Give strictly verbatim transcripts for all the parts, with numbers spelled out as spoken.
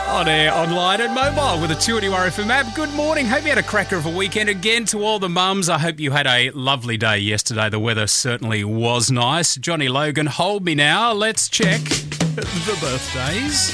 On air, online and mobile with a two anywhere F M app. Good morning. Hope you had a cracker of a weekend. Again, to all the mums, I hope you had a lovely day yesterday. The weather certainly was nice. Johnny Logan, hold me now. Let's check the birthdays.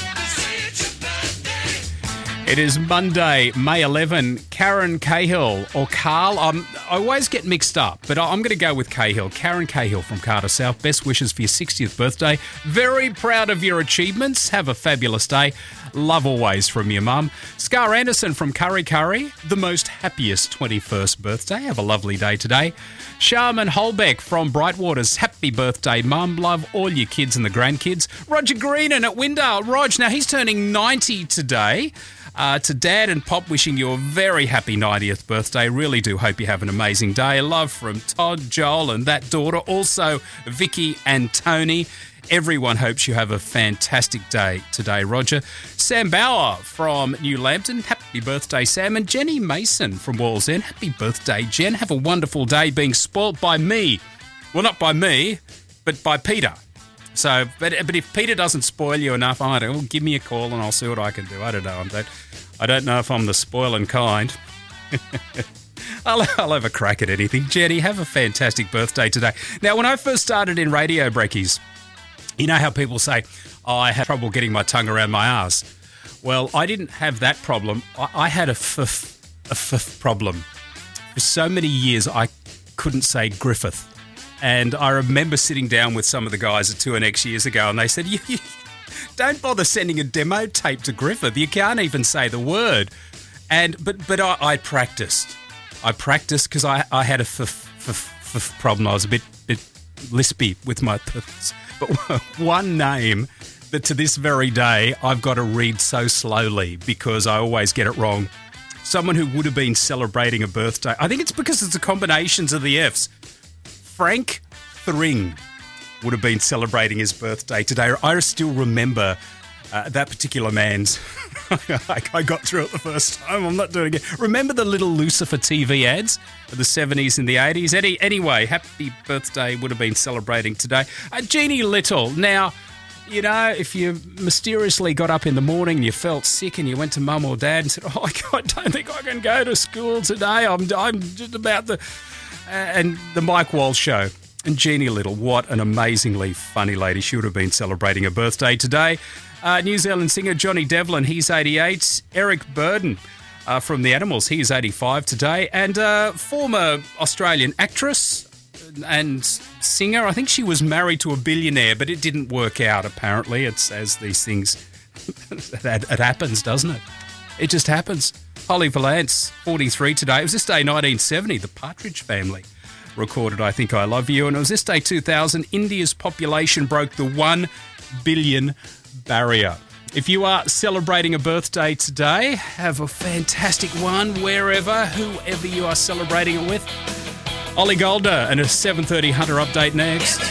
It is Monday, May eleventh. Karen Cahill or Carl. Um, I always get mixed up, but I'm going to go with Cahill. Karen Cahill from Carter South. Best wishes for your sixtieth birthday. Very proud of your achievements. Have a fabulous day. Love always from your mum. Scar Anderson from Curry Curry. The most happiest twenty-first birthday. Have a lovely day today. Sharman Holbeck from Brightwaters. Happy birthday, mum. Love all your kids and the grandkids. Roger Greenan at Windale. Rog, now he's turning ninety today. Uh, to Dad and Pop, wishing you a very happy ninetieth birthday. Really do hope you have an amazing day. Love from Todd, Joel and that daughter. Also, Vicky and Tony. Everyone hopes you have a fantastic day today, Roger. Sam Bauer from New Lambton. Happy birthday, Sam. And Jenny Mason from Walls End. Happy birthday, Jen. Have a wonderful day being spoilt by me. Well, not by me, but by Peter. So, but but if Peter doesn't spoil you enough, I don't know, give me a call and I'll see what I can do. I don't know. I don't, I don't know if I'm the spoiling kind. I'll, I'll have a crack at anything. Jenny, have a fantastic birthday today. Now, when I first started in radio breakies, you know how people say, oh, I had trouble getting my tongue around my arse. Well, I didn't have that problem. I, I had a fifth, a fifth problem. For so many years, I couldn't say Griffith. And I remember sitting down with some of the guys at two N X years ago and they said, you, you, don't bother sending a demo tape to Griffith. You can't even say the word. And But but I, I practiced. I practiced because I, I had a f- f- f- problem. I was a bit, bit lispy with my p's. But one name that to this very day I've got to read so slowly because I always get it wrong. Someone who would have been celebrating a birthday. I think it's because it's the combinations of the F's. Frank Thring would have been celebrating his birthday today. I still remember uh, that particular man's. I got through it the first time. I'm not doing it. Remember the little Lucifer T V ads of the seventies and the eighties? Any, anyway, happy birthday would have been celebrating today. Uh, Jeannie Little. Now, you know, if you mysteriously got up in the morning and you felt sick and you went to mum or dad and said, oh, I don't think I can go to school today. I'm, I'm just about to... And the Mike Walsh Show. And Jeannie Little, what an amazingly funny lady. She would have been celebrating her birthday today. Uh, New Zealand singer Johnny Devlin, he's eighty-eight. Eric Burden uh, from The Animals, he's eighty-five today. And uh, former Australian actress and singer, I think she was married to a billionaire, but it didn't work out apparently. It's as these things, it, it happens, doesn't it? It just happens. Holly Valance, forty-three today. It was this day nineteen seventy, the Partridge Family recorded I Think I Love You. And it was this day two thousand, India's population broke the one billion barrier. If you are celebrating a birthday today, have a fantastic one wherever, whoever you are celebrating it with. Ollie Golder and a seven thirty Hunter update next.